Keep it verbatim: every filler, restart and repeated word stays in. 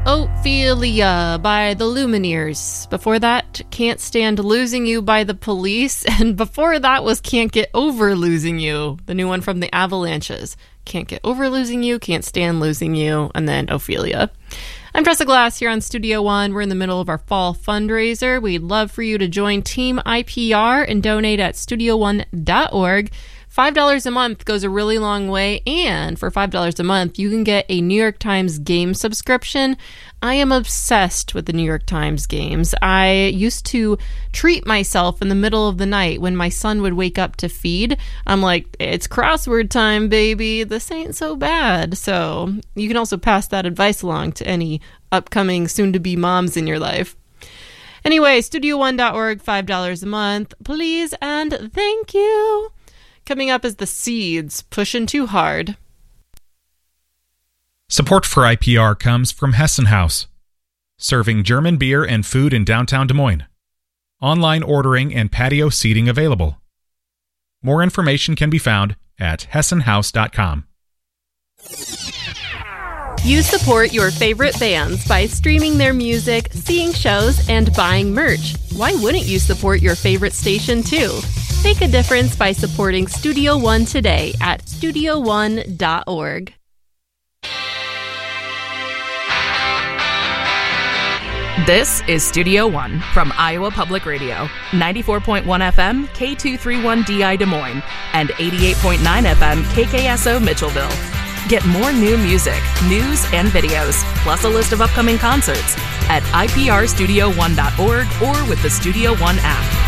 Ophelia by the Lumineers. Before that, Can't Stand Losing You by the Police. And before that was Can't Get Over Losing You, the new one from the Avalanches. Can't Get Over Losing You, Can't Stand Losing You, and then Ophelia. I'm Tressa Glass here on Studio One. We're in the middle of our fall fundraiser. We'd love for you to join Team I P R and donate at studio one dot org. five dollars a month goes a really long way, and for five dollars a month, you can get a New York Times game subscription. I am obsessed with the New York Times games. I used to treat myself in the middle of the night when my son would wake up to feed. I'm like, it's crossword time, baby. This ain't so bad. So you can also pass that advice along to any upcoming soon-to-be moms in your life. Anyway, studio one dot org, five dollars a month. Please and thank you. Coming up is The Seeds, Pushing Too Hard. Support for I P R comes from Hessen House, serving German beer and food in downtown Des Moines. Online ordering and patio seating available. More information can be found at hessen house dot com. You support your favorite bands by streaming their music, seeing shows, and buying merch. Why wouldn't you support your favorite station too? Make a difference by supporting Studio One today at studio one dot org. This is Studio One from Iowa Public Radio, ninety-four point one F M, K two thirty-one D I Des Moines, and eighty-eight point nine F M, K K S O Mitchellville. Get more new music, news, and videos, plus a list of upcoming concerts at I P R studio one dot org or with the Studio One app.